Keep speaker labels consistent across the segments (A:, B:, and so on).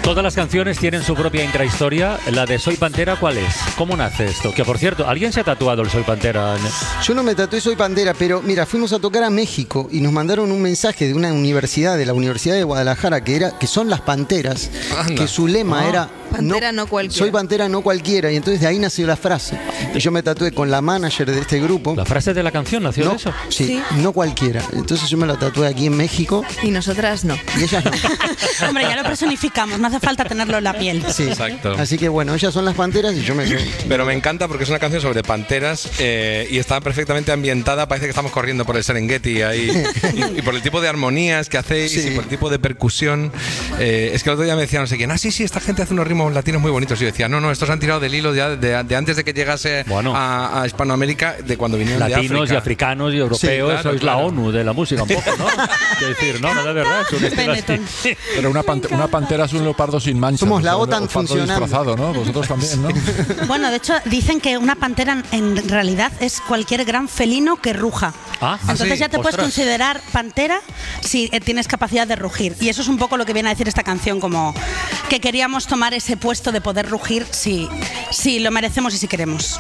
A: Todas las canciones tienen su propia intrahistoria. La de Soy Pantera, ¿cuál es? ¿Cómo nace esto? Que por cierto, ¿alguien se ha tatuado el Soy Pantera?
B: Yo no me tatué Soy Pantera, pero mira, fuimos a tocar a México y nos mandaron un mensaje de una universidad, de la Universidad de Guadalajara, que son las Panteras, que su lema era
C: Pantera no cualquiera.
B: Soy Pantera no cualquiera, y entonces de ahí nació la frase. Y yo me tatué con la manager de este grupo.
A: ¿La frase de la canción nació de eso?
B: Sí, no cualquiera. Entonces yo me la tatué aquí en México.
C: Y nosotras no.
B: Y ellas no.
D: Hombre, ya lo personificamos, no hace falta tenerlo en la piel.
B: Sí,
E: exacto.
B: Así que bueno, ellas son las Panteras y yo me...
E: Pero me encanta porque es una canción sobre panteras y está perfectamente ambientada. Parece que estamos corriendo por el Serengeti ahí. y por el tipo de armonías que hacéis,
B: Sí.
E: y por el tipo de percusión. Es que el otro día me decían no sé quién, sí, esta gente hace unos ritmos latinos muy bonitos. Y yo decía, no, estos han tirado del hilo de antes de que llegase a Hispanoamérica, de cuando vinieron
A: latinos
E: de África.
A: y africanos y europeos.
E: Sí, claro,
A: sois
E: claro.
A: la ONU de la música un poco, ¿no? Quiero decir, no, de verdad, es un estilo así.
F: Pero una pantera es un leopardo sin manchas.
B: Somos la
F: un
B: OTAN
F: leopardo
B: funcionando.
F: disfrazado, ¿no? Vosotros también, ¿no?
D: Bueno, de hecho, dicen que una pantera en realidad es cualquier gran felino que ruja. Entonces
E: sí,
D: ya te puedes
A: ostras.
D: considerar pantera si tienes capacidad de rugir. Y eso es un poco lo que viene a decir esta canción, como que queríamos tomar ese puesto de poder rugir si lo merecemos y si queremos.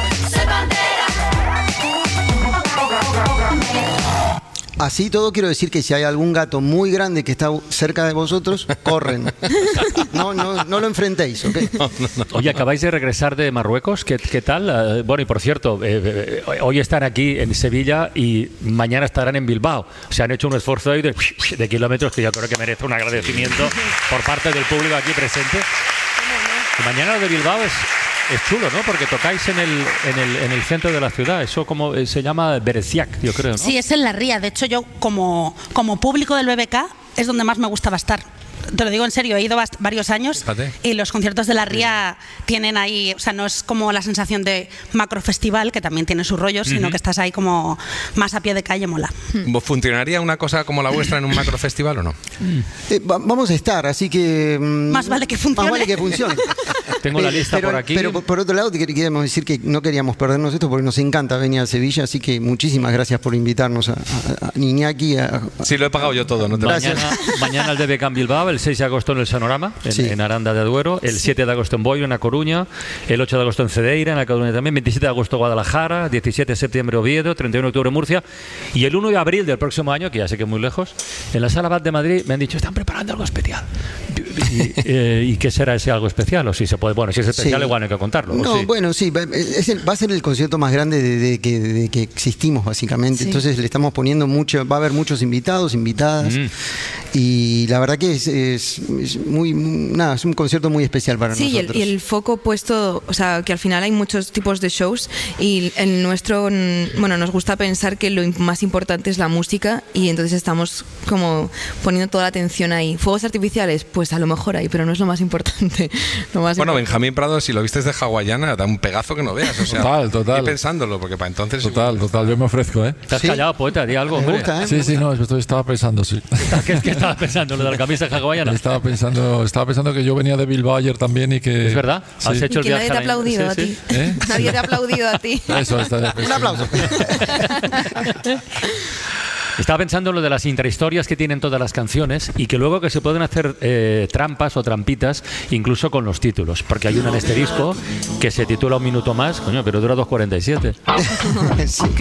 B: Así todo quiero decir que si hay algún gato muy grande que está cerca de vosotros, corren. No lo enfrentéis, ¿ok?
A: Oye, acabáis de regresar de Marruecos, ¿qué tal? Bueno, y por cierto, hoy están aquí en Sevilla y mañana estarán en Bilbao. O sea, han hecho un esfuerzo ahí de kilómetros que yo creo que merece un agradecimiento por parte del público aquí presente. Y mañana lo de Bilbao es chulo, ¿no? Porque tocáis en el centro de la ciudad. Eso como se llama Bereciac, yo creo, ¿no?
D: Sí, es en la Ría. De hecho, yo como público del BBK es donde más me gustaba estar. Te lo digo en serio, he ido varios años.
E: Fíjate.
D: Y los conciertos de la Ría tienen ahí, o sea, no es como la sensación de macrofestival, que también tiene su rollo, sino que estás ahí como más a pie de calle, mola.
E: ¿Funcionaría una cosa como la vuestra en un macrofestival o no?
B: Vamos a estar, así que...
D: Más vale que funcione.
B: Más vale que funcione.
A: Tengo la lista por aquí.
B: Pero por otro lado, queríamos decir que no queríamos perdernos esto porque nos encanta venir a Sevilla, así que muchísimas gracias por invitarnos a Iñaki.
E: Sí, lo he pagado yo todo, no te
A: Mañana el BBK en Bilbao, el 6 de agosto en el Sonorama, en Aranda de Duero, el 7 de agosto en Boiro, en A Coruña, el 8 de agosto en Cedeira, en La Coruña también, 27 de agosto Guadalajara, 17 de septiembre Oviedo, 31 de octubre Murcia, y el 1 de abril del próximo año, que ya sé que es muy lejos, en la Sala BAT de Madrid me han dicho, están preparando algo especial. ¿Y qué será ese algo especial? O si se puede, bueno, si es especial igual no hay que contarlo.
B: No, bueno, sí, va a ser el concierto más grande de que existimos, básicamente.
C: Sí.
B: Entonces le estamos poniendo mucho, va a haber muchos invitados, invitadas, y la verdad que es es un concierto muy especial para nosotros.
C: Y el foco puesto, o sea, que al final hay muchos tipos de shows y el nuestro, bueno, nos gusta pensar que lo más importante es la música y entonces estamos como poniendo toda la atención ahí. Fuegos artificiales, pues a lo mejor hay, pero no es lo más importante.
E: Bueno, Benjamín Prado, si lo vistes de hawaiana, da un pegazo que no veas. O sea,
F: Total.
E: Y pensándolo, porque para entonces...
F: Total, yo me ofrezco, ¿eh?
A: ¿Te has callado, poeta? Di algo, hombre.
B: gusta, ¿eh?
F: Sí, no, estaba pensando, sí.
A: ¿Qué estabas pensando? ¿Lo de la camisa hawaiana?
F: Estaba pensando que yo venía de Bilbao ayer también y que...
A: ¿Es verdad?
F: Sí.
A: ¿Has hecho
C: Y
A: el
C: que
A: viaje
C: nadie te ha
A: a la-
C: aplaudido a
A: Sí,
C: ti.
A: sí.
F: ¿Eh?
C: Nadie te ha aplaudido a ti.
F: Eso,
B: Un aplauso.
A: Estaba pensando en lo de las intrahistorias que tienen todas las canciones y que luego que se pueden hacer trampas o trampitas incluso con los títulos, porque hay una en este disco que se titula Un minuto más, coño, pero dura 2:47.
B: Sí.